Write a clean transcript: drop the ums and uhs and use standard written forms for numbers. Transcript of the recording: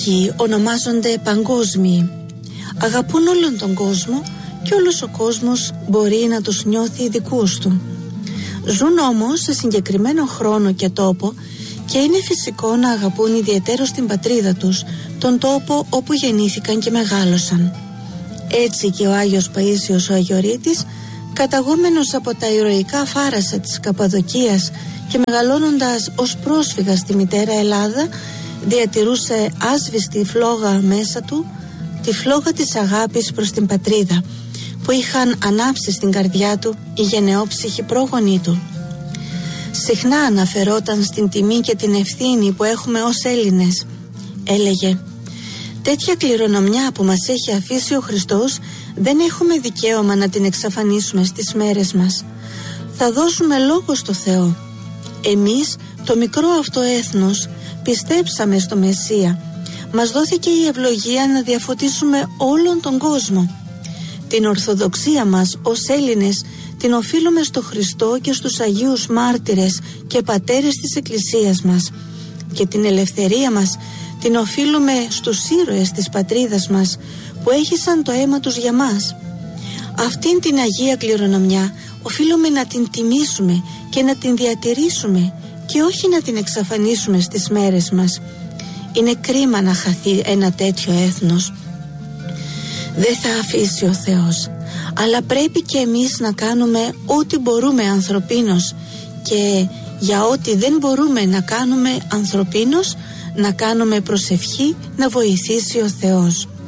Άγιοι ονομάζονται παγκόσμιοι. Αγαπούν όλον τον κόσμο και όλος ο κόσμος μπορεί να τους νιώθει δικούς του. Ζουν όμως σε συγκεκριμένο χρόνο και τόπο και είναι φυσικό να αγαπούν ιδιαιτέρως την πατρίδα τους, τον τόπο όπου γεννήθηκαν και μεγάλωσαν. Έτσι και ο Άγιος Παΐσιος ο Αγιορείτης, καταγόμενος από τα ηρωικά φάρασα της Καπαδοκίας και μεγαλώνοντας ως πρόσφυγας στη μητέρα Ελλάδα, διατηρούσε άσβηστη φλόγα μέσα του, τη φλόγα της αγάπης προς την πατρίδα, που είχαν ανάψει στην καρδιά του οι γενναιόψυχοι πρόγονοί του. Συχνά αναφερόταν στην τιμή και την ευθύνη που έχουμε ως Έλληνες. Έλεγε: «Τέτοια κληρονομιά που μας έχει αφήσει ο Χριστός δεν έχουμε δικαίωμα να την εξαφανίσουμε στις μέρες μας. Θα δώσουμε λόγο στο Θεό. Εμείς, το μικρό αυτό έθνος, πιστέψαμε στο Μεσσία. Μας δόθηκε η ευλογία να διαφωτίσουμε όλον τον κόσμο. Την Ορθοδοξία μας ως Έλληνες την οφείλουμε στο Χριστό και στους Αγίους Μάρτυρες και Πατέρες της Εκκλησίας μας, και την ελευθερία μας την οφείλουμε στους ήρωες της πατρίδας μας που έχυσαν το αίμα τους για μας. Αυτήν την Αγία κληρονομιά οφείλουμε να την τιμήσουμε και να την διατηρήσουμε και όχι να την εξαφανίσουμε στις μέρες μας. Είναι κρίμα να χαθεί ένα τέτοιο έθνος. Δεν θα αφήσει ο Θεός, αλλά πρέπει και εμείς να κάνουμε ό,τι μπορούμε ανθρωπίνως, και για ό,τι δεν μπορούμε να κάνουμε ανθρωπίνως, να κάνουμε προσευχή να βοηθήσει ο Θεός.